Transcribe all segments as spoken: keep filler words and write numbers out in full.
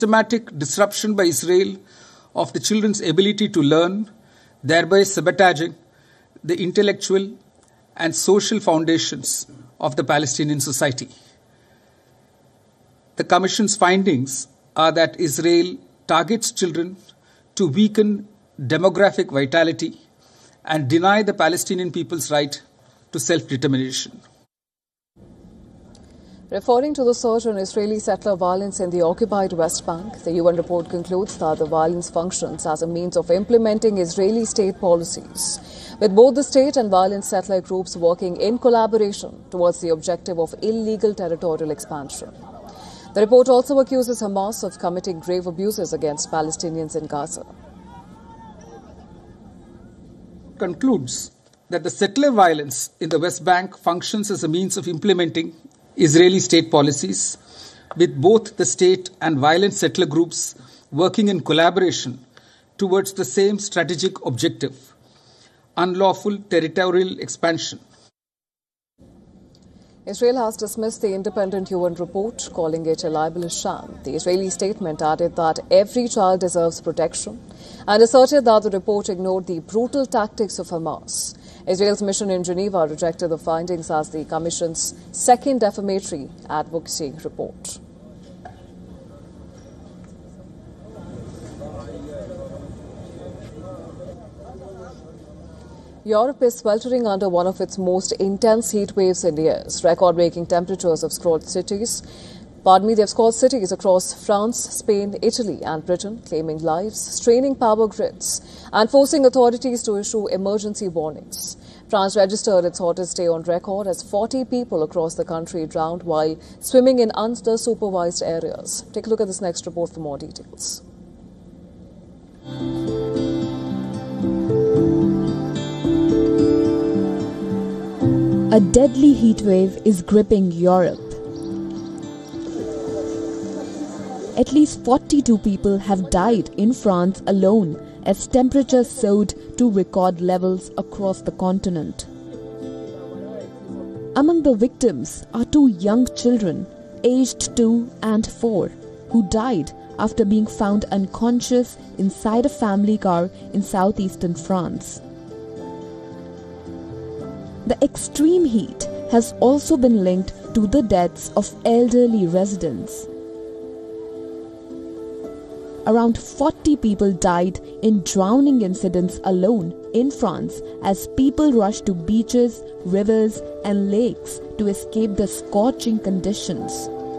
systematic disruption by Israel of the children's ability to learn, thereby sabotaging the intellectual and social foundations of the Palestinian society. The Commission's findings are that Israel targets children to weaken demographic vitality and deny the Palestinian people's right to self-determination. Referring to the surge in Israeli settler violence in the occupied West Bank, the U N report concludes that the violence functions as a means of implementing Israeli state policies, with both the state and violent settler groups working in collaboration towards the objective of illegal territorial expansion. The report also accuses Hamas of committing grave abuses against Palestinians in Gaza. Concludes that the settler violence in the West Bank functions as a means of implementing Israeli state policies, with both the state and violent settler groups working in collaboration towards the same strategic objective: unlawful territorial expansion. Israel has dismissed the independent U N report, calling it a libelous sham. The Israeli statement added that every child deserves protection and asserted that the report ignored the brutal tactics of Hamas. Israel's mission in Geneva rejected the findings as the Commission's second defamatory advocacy report. Europe is sweltering under one of its most intense heat waves in years. Record-breaking temperatures have scored cities. Pardon me, they've scored cities across France, Spain, Italy and Britain, claiming lives, straining power grids and forcing authorities to issue emergency warnings. France registered its hottest day on record as forty people across the country drowned while swimming in unsupervised areas. Take a look at this next report for more details. A deadly heatwave is gripping Europe. At least forty-two people have died in France alone as temperatures soared to record levels across the continent. Among the victims are two young children, aged two and four, who died after being found unconscious inside a family car in southeastern France. The extreme heat has also been linked to the deaths of elderly residents. Around forty people died in drowning incidents alone in France as people rushed to beaches, rivers and lakes to escape the scorching conditions.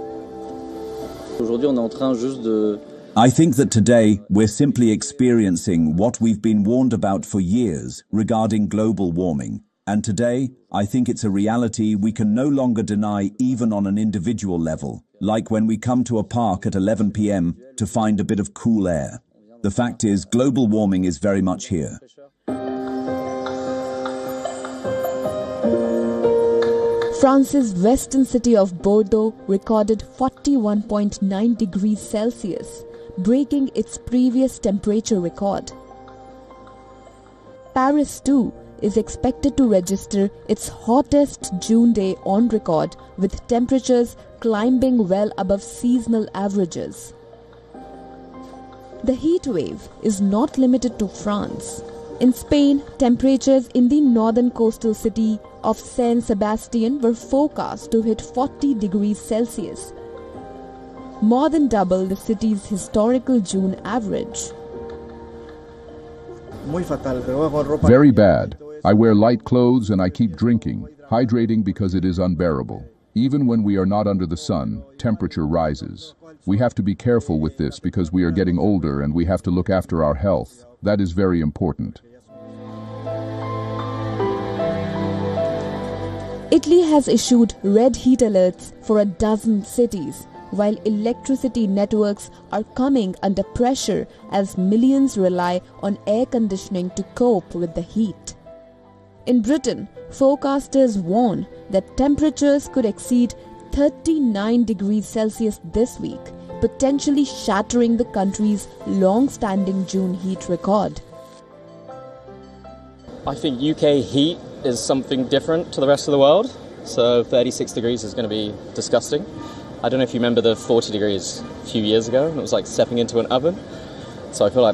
I think that today we're simply experiencing what we've been warned about for years regarding global warming. And today, I think it's a reality we can no longer deny even on an individual level, like when we come to a park at eleven p m to find a bit of cool air. The fact is, global warming is very much here. France's western city of Bordeaux recorded forty-one point nine degrees Celsius, breaking its previous temperature record. Paris, too, is expected to register its hottest June day on record, with temperatures climbing well above seasonal averages. The heat wave is not limited to France. In Spain, temperatures in the northern coastal city of San Sebastian were forecast to hit forty degrees Celsius, more than double the city's historical June average. Very bad. I wear light clothes and I keep drinking, hydrating because it is unbearable. Even when we are not under the sun, temperature rises. We have to be careful with this because we are getting older and we have to look after our health. That is very important. Italy has issued red heat alerts for a dozen cities, while electricity networks are coming under pressure as millions rely on air conditioning to cope with the heat. In Britain, forecasters warn that temperatures could exceed thirty-nine degrees Celsius this week, potentially shattering the country's long-standing June heat record. I think U K heat is something different to the rest of the world, so thirty-six degrees is going to be disgusting. I don't know if you remember the forty degrees few years ago, and it was like stepping into an oven. So I feel like